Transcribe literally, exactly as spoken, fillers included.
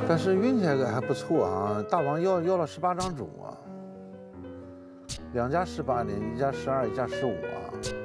但是运气还还不错啊，大王要要了十八张种啊，两家十八年，一家十二，一家十五啊。